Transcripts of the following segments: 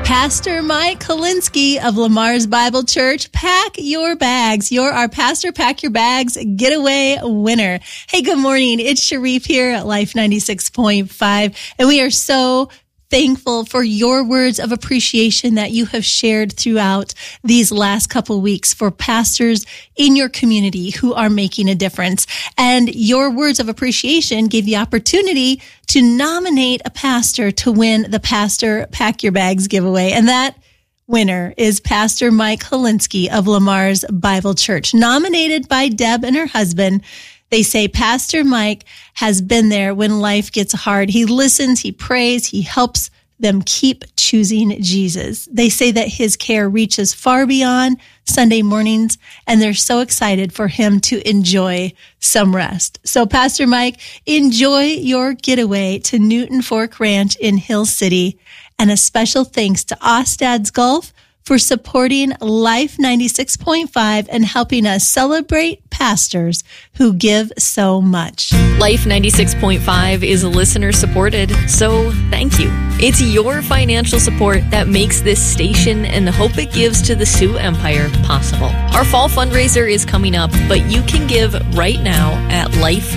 Pastor Mike Kolinsky of Lamar's Bible Church. Pack your bags. You're our Pastor Pack Your Bags Getaway winner. Hey, good morning. It's Sharif here at Life 96.5, and we are so thankful for your words of appreciation that you have shared throughout these last couple weeks for pastors in your community who are making a difference. And your words of appreciation gave the opportunity to nominate a pastor to win the Pastor Pack Your Bags giveaway. And that winner is Pastor Mike Kolinsky of Lamar's Bible Church, nominated by Deb and her husband. They say Pastor Mike has been there when life gets hard. He listens, he prays, he helps them keep choosing Jesus. They say that his care reaches far beyond Sunday mornings, and they're so excited for him to enjoy some rest. So Pastor Mike, enjoy your getaway to Newton Fork Ranch in Hill City. And a special thanks to Ostad's Golf for supporting Life 96.5 and helping us celebrate pastors who give so much. Life 96.5 is listener supported, so thank you. It's your financial support that makes this station and the hope it gives to the Sioux Empire possible. Our fall fundraiser is coming up, but you can give right now at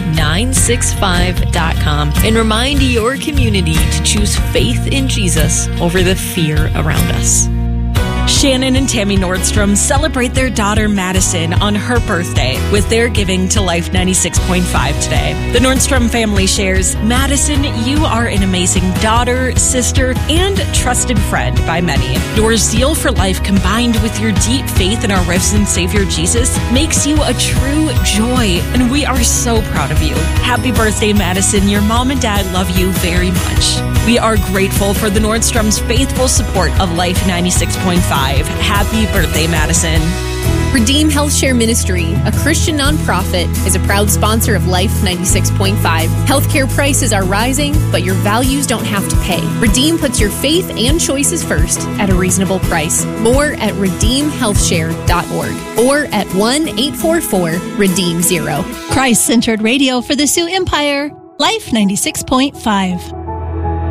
life965.com and remind your community to choose faith in Jesus over the fear around us. Shannon and Tammy Nordstrom celebrate their daughter Madison on her birthday with their giving to Life 96.5 today. The Nordstrom family shares, Madison, you are an amazing daughter, sister, and trusted friend by many. Your zeal for life combined with your deep faith in our risen Savior Jesus makes you a true joy, and we are so proud of you. Happy birthday, Madison. Your mom and dad love you very much. We are grateful for the Nordstrom's faithful support of Life 96.5. Happy birthday, Madison. Redeem HealthShare Ministry, a Christian nonprofit, is a proud sponsor of Life 96.5. Healthcare prices are rising, but your values don't have to pay. Redeem puts your faith and choices first at a reasonable price. More at redeemhealthshare.org or at 1-844-REDEEM-0. Christ-centered radio for the Sioux Empire, Life 96.5.